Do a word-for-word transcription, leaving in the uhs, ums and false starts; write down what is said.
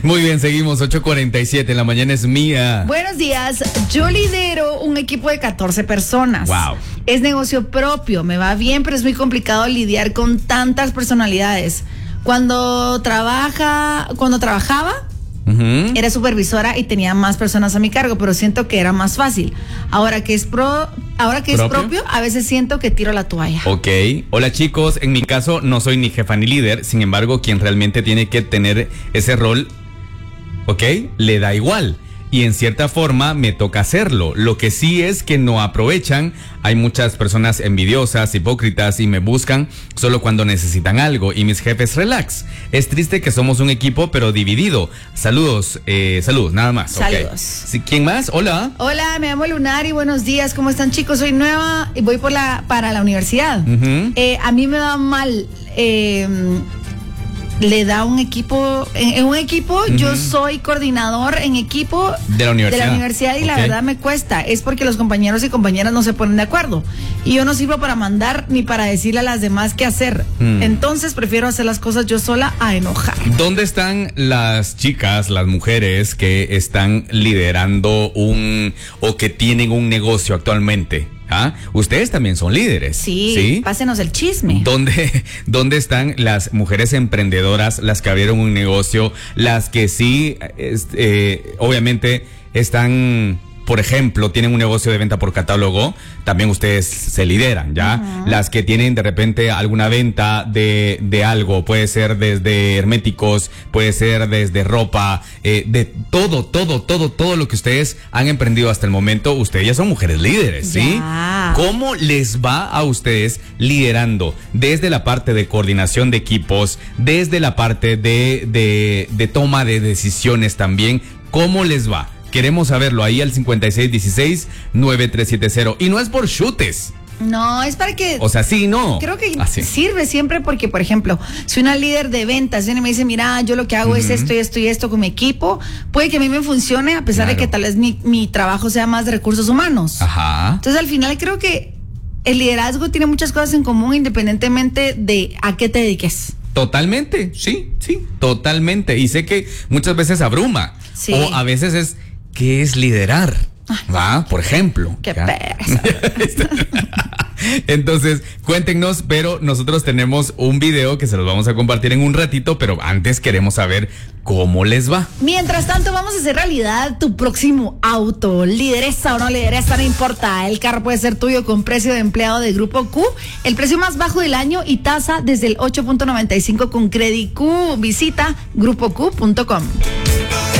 Muy bien, seguimos, ocho cuarenta y siete, la mañana es mía. Buenos días, yo lidero un equipo de catorce personas. Wow. Es negocio propio, me va bien, pero es muy complicado lidiar con tantas personalidades. Cuando trabaja, cuando trabajaba, uh-huh. era supervisora y tenía más personas a mi cargo, pero siento que era más fácil. Ahora que es pro, ahora que ¿Propio? es propio, a veces siento que tiro la toalla. Ok. Hola chicos, en mi caso no soy ni jefa ni líder, sin embargo, quien realmente tiene que tener ese rol, ok, le da igual. Y en cierta forma me toca hacerlo. Lo que sí es que no aprovechan. Hay muchas personas envidiosas, hipócritas y me buscan solo cuando necesitan algo. Y mis jefes, relax. Es triste que somos un equipo pero dividido. Saludos, eh, saludos, nada más. Saludos. Okay. ¿Quién más? Hola. Hola, me llamo Lunari, buenos días. ¿Cómo están chicos? Soy nueva y voy por la, para la universidad. Uh-huh. eh, a mí me va mal... Eh, le da un equipo, en, en un equipo, uh-huh. yo soy coordinador en equipo de la universidad, de la universidad y okay. la verdad me cuesta, es porque los compañeros y compañeras no se ponen de acuerdo y yo no sirvo para mandar ni para decirle a las demás qué hacer, hmm. entonces prefiero hacer las cosas yo sola a enojar. ¿Dónde están las chicas, las mujeres que están liderando un o que tienen un negocio actualmente? ¿Ah? Ustedes también son líderes. Sí, ¿sí? Pásenos el chisme. ¿Dónde, ¿Dónde están las mujeres emprendedoras, las que abrieron un negocio, las que sí, eh, obviamente están, por ejemplo, tienen un negocio de venta por catálogo? También ustedes se lideran, ¿ya? Uh-huh. Las que tienen de repente alguna venta de, de algo, puede ser desde herméticos, puede ser desde ropa, eh, de todo, todo, todo, todo lo que ustedes han emprendido hasta el momento, ustedes ya son mujeres líderes, ¿sí? Yeah. ¿Cómo les va a ustedes liderando desde la parte de coordinación de equipos, desde la parte de, de, de toma de decisiones también? ¿Cómo les va? Queremos saberlo ahí al cincuenta y seis dieciséis nueve tres siete cero. Y no es por chutes. No, es para que... O sea, sí, no. Creo que Así. sirve siempre porque, por ejemplo, si una líder de ventas viene y me dice, mira, yo lo que hago uh-huh. es esto y esto y esto con mi equipo, puede que a mí me funcione a pesar claro. de que tal vez mi, mi trabajo sea más de recursos humanos. Ajá. Entonces, al final creo que el liderazgo tiene muchas cosas en común independientemente de a qué te dediques. Totalmente, sí, sí, totalmente. Y sé que muchas veces abruma. Sí. O a veces es... ¿Qué es liderar? ¿Va? Por ejemplo. Qué pereza. Entonces, cuéntenos, pero nosotros tenemos un video que se los vamos a compartir en un ratito, pero antes queremos saber cómo les va. Mientras tanto, vamos a hacer realidad tu próximo auto. Lideresa o no lideresa, no importa. El carro puede ser tuyo con precio de empleado de Grupo Q, el precio más bajo del año y tasa desde el ocho punto noventa y cinco con Credit Q. Visita grupo q punto com.